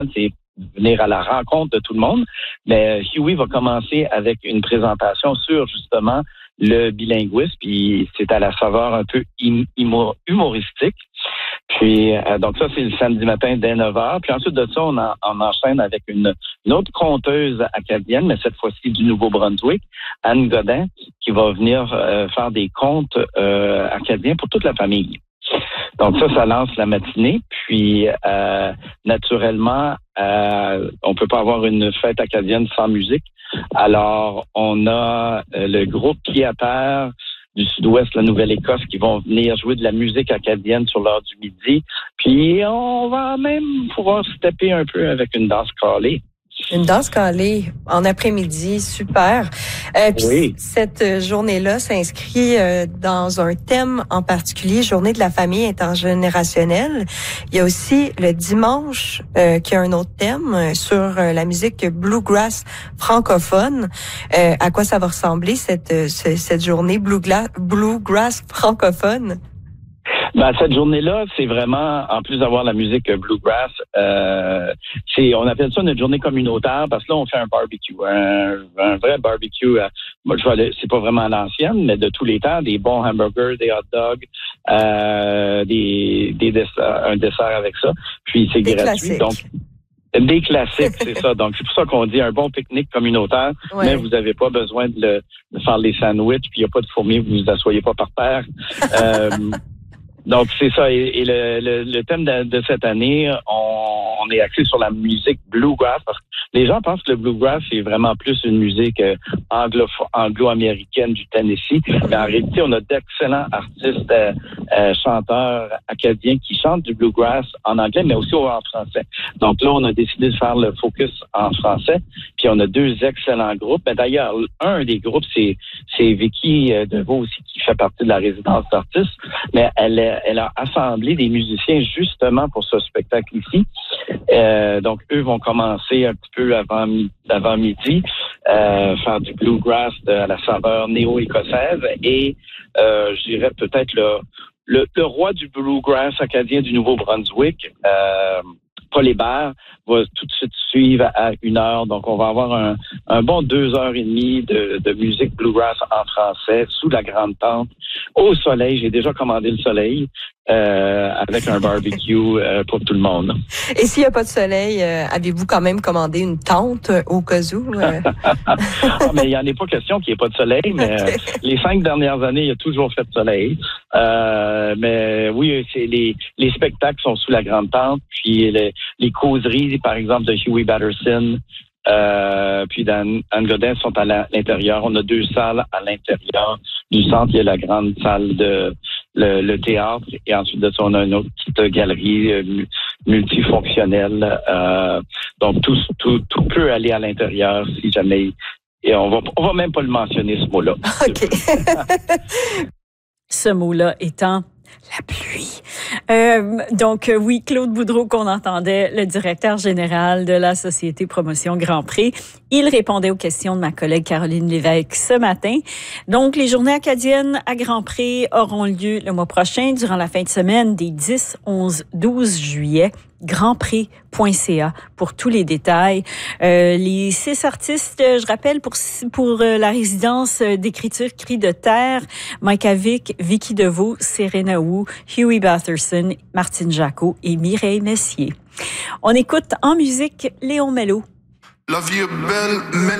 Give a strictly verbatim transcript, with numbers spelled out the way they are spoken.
c'est venir à la rencontre de tout le monde. Mais Huey va commencer avec une présentation sur, justement, le bilinguisme, puis c'est à la saveur un peu hum- humoristique. Puis, euh, donc ça, c'est le samedi matin dès neuf heures. Puis ensuite de ça, on, en, on enchaîne avec une, une autre conteuse acadienne, mais cette fois-ci du Nouveau-Brunswick, Anne Godin, qui va venir euh, faire des contes euh, acadiens pour toute la famille. Donc ça, ça lance la matinée. Puis, euh, naturellement, euh, on peut pas avoir une fête acadienne sans musique. Alors, on a euh, le groupe Pied à terre du Sud-Ouest, la Nouvelle-Écosse, qui vont venir jouer de la musique acadienne sur l'heure du midi. Puis, on va même pouvoir se taper un peu avec une danse calée. Une danse calée en après-midi, super. Euh, puis oui. Cette journée-là s'inscrit euh, dans un thème en particulier, Journée de la famille intergénérationnelle. Il y a aussi le dimanche euh, qui a un autre thème euh, sur euh, la musique bluegrass francophone. Euh, à quoi ça va ressembler cette euh, cette journée bluegrass, bluegrass francophone? Ben, cette journée-là, c'est vraiment, en plus d'avoir la musique bluegrass, euh, c'est, on appelle ça notre journée communautaire parce que là, on fait un barbecue, un, un vrai barbecue. Euh, moi, je vais aller, c'est pas vraiment à l'ancienne, mais de tous les temps, des bons hamburgers, des hot dogs, euh, des, des desserts, un dessert avec ça. Puis c'est des gratuit, classiques. donc. Des classiques, c'est ça. Donc, c'est pour ça qu'on dit un bon pique-nique communautaire, ouais. Mais vous n'avez pas besoin de, le, de faire les sandwichs, puis il n'y a pas de fourmis, vous ne vous asseyez pas par terre. euh, Donc, c'est ça. Et, et le, le, le thème de, de cette année, on, on est axé sur la musique bluegrass. Parce que les gens pensent que le bluegrass, c'est vraiment plus une musique euh, anglo, anglo-américaine du Tennessee. Mais en réalité, on a d'excellents artistes, euh, euh, chanteurs acadiens qui chantent du bluegrass en anglais, mais aussi en français. Donc là, on a décidé de faire le focus en français. Puis on a deux excellents groupes. Mais d'ailleurs, un des groupes, c'est, c'est Vicky Deveau aussi, qui fait partie de la résidence d'artistes. Mais elle est Elle a assemblé des musiciens justement pour ce spectacle ici. Euh, donc, eux vont commencer un petit peu avant, avant midi, euh, faire du bluegrass de, à la saveur néo-écossaise et euh, je dirais peut-être le, le, le roi du bluegrass acadien du Nouveau-Brunswick, euh, Paul Hébert, va tout de suite suivre à une heure. Donc, on va avoir un, un bon deux heures et demie de, de musique bluegrass en français, sous la grande tente, au soleil. J'ai déjà commandé le soleil euh, avec un barbecue euh, pour tout le monde. Et s'il n'y a pas de soleil, euh, avez-vous quand même commandé une tente euh, au cas où? Euh... ah, mais il n'y en a pas question qu'il n'y ait pas de soleil, mais okay. euh, les cinq dernières années, il y a toujours fait de soleil. Euh, mais oui, c'est les, les spectacles sont sous la grande tente, puis les, les causeries, par exemple, de Huey Batterson, euh, puis d'Anne Godin sont à l'intérieur. On a deux salles à l'intérieur du centre. Il y a la grande salle de le, le théâtre et ensuite de ça, on a une autre petite galerie euh, multifonctionnelle. Euh, donc, tout, tout, tout peut aller à l'intérieur si jamais... Et on va, on va même pas le mentionner, ce mot-là. OK. Ce mot-là étant la pluie. Euh, donc, euh, oui, Claude Boudreau qu'on entendait, le directeur général de la Société Promotion Grand Prix. Il répondait aux questions de ma collègue Caroline Lévesque ce matin. Donc, les journées acadiennes à Grand Prix auront lieu le mois prochain, durant la fin de semaine des dix, onze, douze juillet. grandprix point c a pour tous les détails. Euh, les six artistes, je rappelle, pour pour euh, la résidence d'écriture Cris de terre, Mike Avic, Vicky Deveau, Serena Wu, Huey Batterson, Martine Jacot et Mireille Messier. On écoute en musique Léon Mello. La vie est belle, mais